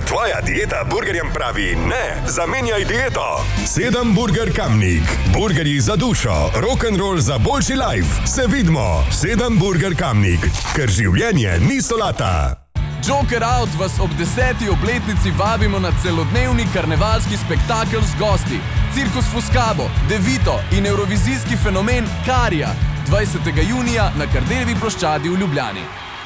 tvoja dieta burgerjem pravi ne, zamenjaj dieto. 7 Burger Kamnik. Burgerji za dušo, rock'n'roll za boljši life. Se vidimo. 7 Burger Kamnik. Ker življenje ni solata. Joker Out vas ob 10. obletnici vabimo na celodnevni karnevalski spektakel z gosti. Cirkus Fuscabo, Devito in evrovizijski fenomen Karija. 20. junija na Kardeljevi ploščadi v Ljubljani.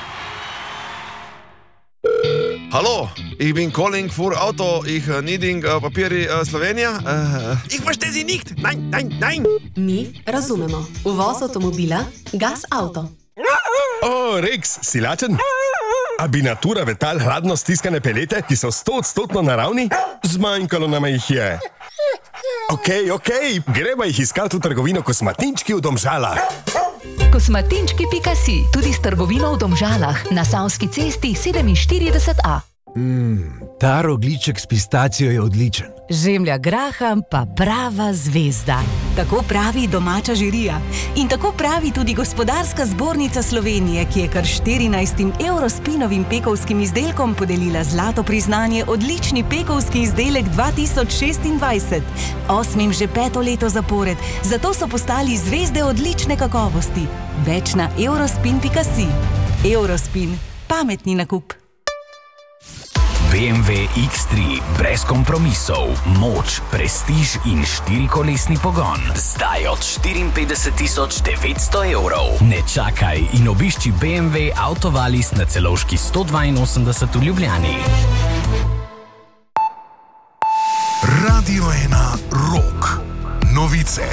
Hallo, ich bin calling für Auto. Ich needing Papieri Slowenija. Ich verstehe Sie nicht. Nein. Mi razumemo. Uvoz avtomobila Gas Auto. Rex, si lačen? A bi Natura Vetal hladno stiskane pelete, ki so 100% naravni? Zmanjkalo nam jih je. Okej, greva jih iskati v trgovino Kosmatinčki v Domžalah. Kosmatinčki.si, tudi s trgovino v Domžalah, na Savski cesti 47A. Ta rogljiček s pistacijo je odličen. Žemlja graham pa prava zvezda. Tako pravi domača žirija. In tako pravi tudi Gospodarska zbornica Slovenije, ki je kar 14 Eurospinovim pekovskim izdelkom podelila zlato priznanje odlični pekovski izdelek 2026. 8. že 5. leto zapored, zato so postali zvezde odlične kakovosti. Več na eurospin.si. Eurospin. Pametni nakup. BMW X3 brez kompromisov, moč, prestiž in 4-kolesni pogon. Zdaj od 54.900 evrov. Ne čakaj in obišči BMW Autovalis na Celovški 182 v Ljubljani. Radio 1 Rock. Novice.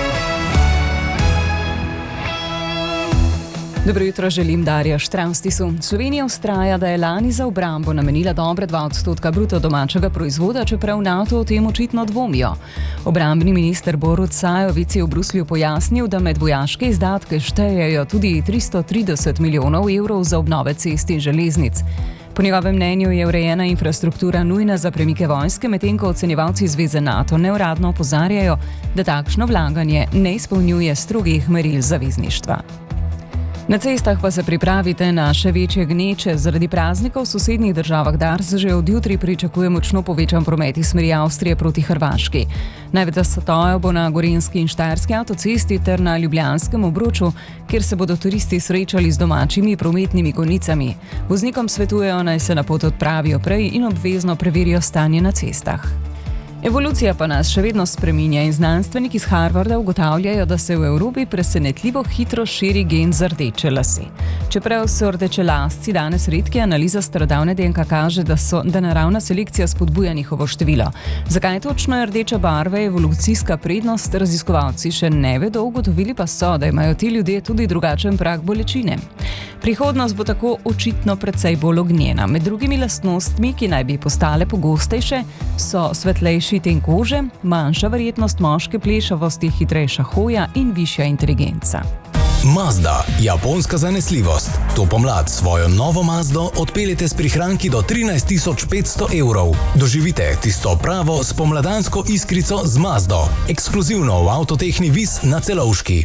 Dobro jutro, želim Darja Štravstisu. Slovenija vztraja, da je lani za obrambo namenila dobre 2% bruto domačega proizvoda, čeprav NATO o tem očitno dvomijo. Obrambni minister Borut Sajovic je v Bruslju pojasnil, da med vojaške izdatke štejejo tudi 330 milijonov evrov za obnove cest in železnic. Po njegovem mnenju je urejena infrastruktura nujna za premike vojske, medtem ko ocenjevalci Zveze NATO neuradno opozarjajo, da takšno vlaganje ne izpolnjuje strogih meril zavezništva. Na cestah pa se pripravite na še večje gneče. Zaradi praznikov v sosednjih državah Dars že od jutri pričakuje močno povečan promet iz smeri Avstrije proti Hrvaški. Največ zatojev bo na Gorenjski in Štajerski avtocesti ter na Ljubljanskem obroču, kjer se bodo turisti srečali z domačimi prometnimi konicami. Voznikom svetujejo, naj se na pot odpravijo prej in obvezno preverijo stanje na cestah. Evolucija pa nas še vedno spreminja in znanstveniki iz Harvarda ugotavljajo, da se v Evropi presenetljivo hitro širi gen za rdeče lase. Čeprav so rdečelasci danes redki, analiza starodavne DNK kaže, da naravna selekcija spodbuja njihovo število. Zakaj točno je rdeča barva evolucijska prednost, raziskovalci še ne vedo, ugotovili pa so, da imajo ti ljudje tudi drugačen prag bolečine. Prihodnost bo tako očitno precej bolj ognjena. Med drugimi lastnostmi, ki naj bi postale pogostejše, so svetlejši ten kože, manjša verjetnost moške plešavosti, hitrejša hoja in višja inteligenca. Mazda, japonska zanesljivost. To pomlad svojo novo Mazdo odpeljete s prihranki do 13.500 evrov. Doživite tisto pravo spomladansko iskrico z Mazdo. Ekskluzivno v Avtotehni Vis na Celovški.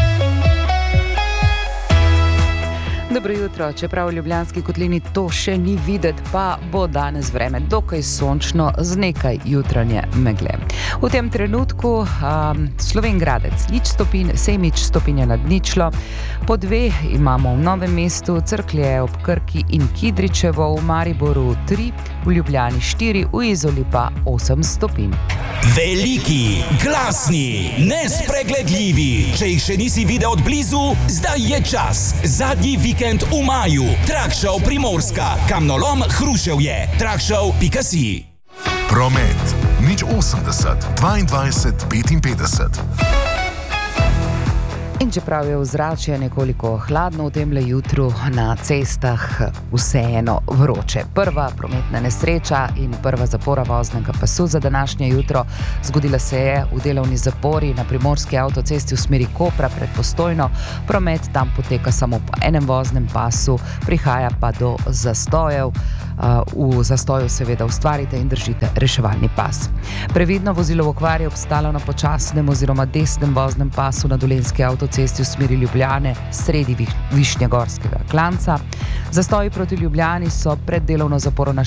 Dobro jutro, čeprav v Ljubljanski kotlini to še ni videti, pa bo danes vreme dokaj sončno z nekaj jutranje megle. V tem trenutku Slovenj Gradec 0 stopinj, Semič stopinja nad ničlo, po 2 imamo v Novem mestu, Cerklje ob Krki in Kidričevo, v Mariboru 3, v Ljubljani 4, v Izoli pa 8 stopinj. Veliki, glasni, nespregledljivi. Če jih še nisi videl od blizu, zdaj je čas. Zadnji vikend v maju. Trakshow Primorska, Kamnolom Hruševje. Trakshow.si. Promet 080 22 55. In čeprav je ozračje nekoliko hladno v temle jutru, na cestah vseeno vroče. Prva prometna nesreča in prva zapora voznega pasu za današnje jutro zgodila se je v delovni zapori na primorski avtocesti v smeri Kopra pred Postojno. Promet tam poteka samo po enem voznem pasu, prihaja pa do zastojev. V zastoju seveda ustvarite in držite reševalni pas. Previdno, vozilo v okvari obstalo na počasnem oziroma desnem voznem pasu na Dolenjski avtocesti v smeri Ljubljane sredi Višnjegorskega klanca. Zastoji proti Ljubljani so pred delovno zaporo na